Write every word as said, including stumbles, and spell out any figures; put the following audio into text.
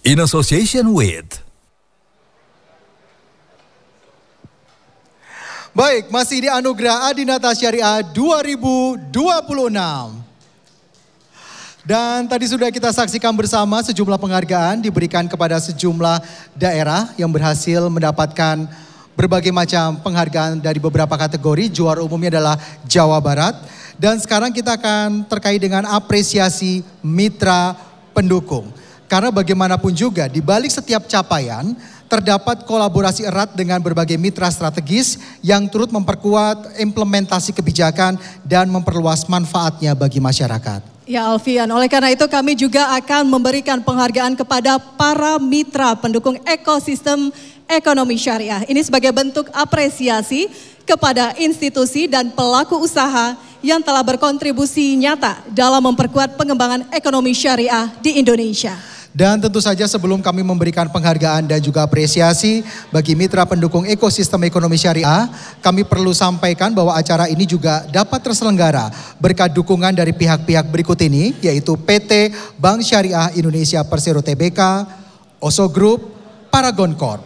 In association with. Baik, masih di Anugerah Adinata Syariah dua ribu dua puluh enam. Dan tadi sudah kita saksikan bersama sejumlah penghargaan diberikan kepada sejumlah daerah yang berhasil mendapatkan berbagai macam penghargaan dari beberapa kategori. Juara umumnya adalah Jawa Barat. Dan sekarang kita akan terkait dengan apresiasi mitra pendukung. Karena bagaimanapun juga di balik setiap capaian terdapat kolaborasi erat dengan berbagai mitra strategis yang turut memperkuat implementasi kebijakan dan memperluas manfaatnya bagi masyarakat. Ya Alfian, oleh karena itu kami juga akan memberikan penghargaan kepada para mitra pendukung ekosistem ekonomi syariah. Ini sebagai bentuk apresiasi kepada institusi dan pelaku usaha yang telah berkontribusi nyata dalam memperkuat pengembangan ekonomi syariah di Indonesia. Dan tentu saja sebelum kami memberikan penghargaan dan juga apresiasi bagi mitra pendukung ekosistem ekonomi syariah, kami perlu sampaikan bahwa acara ini juga dapat terselenggara berkat dukungan dari pihak-pihak berikut ini, yaitu P T Bank Syariah Indonesia Persero Tbk, Oso Group, Paragon Corp.